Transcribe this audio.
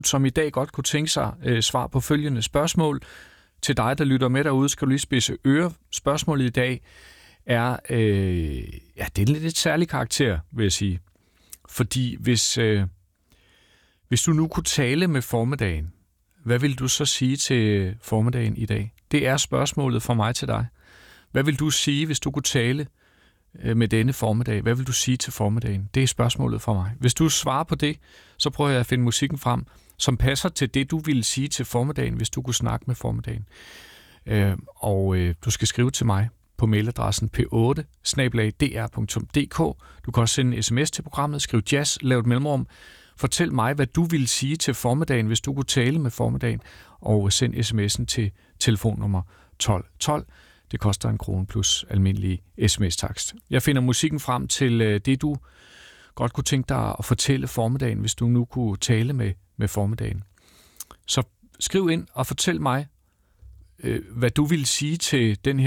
som i dag godt kunne tænke sig svar på følgende spørgsmål. Til dig, der lytter med derude, skal du lige spidse ører. Spørgsmålet i dag er, det er lidt et særlig karakter, vil jeg sige. Fordi hvis du nu kunne tale med formiddagen, hvad vil du så sige til formiddagen i dag? Det er spørgsmålet fra mig til dig. Hvad vil du sige, hvis du kunne tale med denne formiddag? Hvad vil du sige til formiddagen? Det er spørgsmålet fra mig. Hvis du svarer på det, så prøver jeg at finde musikken frem, som passer til det, du ville sige til formiddagen, hvis du kunne snakke med formiddagen. Du skal skrive til mig på mailadressen p8@dr.dk. Du kan også sende en sms til programmet, skriv jazz, lav et mellemrum. Fortæl mig, hvad du ville sige til formiddagen, hvis du kunne tale med formiddagen, og send sms'en til telefonnummer 1212. Det koster 1 krone plus almindelig sms-takst. Jeg finder musikken frem til det, du godt kunne tænke dig at fortælle formiddagen, hvis du nu kunne tale med formiddagen. Så skriv ind og fortæl mig, hvad du ville sige til den her